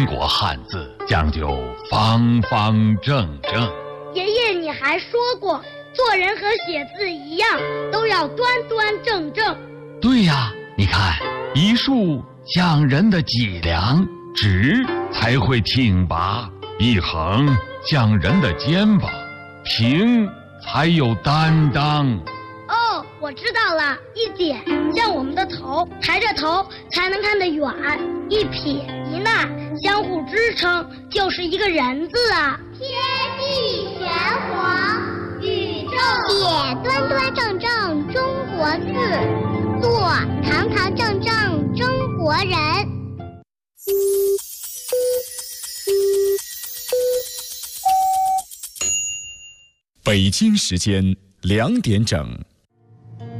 国汉字讲究方方正正。 爷爷，你还说过，做人和写字一样，都要端端正正。 对呀，你看，一竖像人的脊梁，直才会挺拔；一横像人的肩膀，平才有担当。 哦，我知道了，一点像我们的头，抬着头才能看得远；一撇一捺相互支撑，就是一个人字啊。 天地玄黄，宇宙写端端正正中国字，做堂堂正正中国人。 北京时间2点整。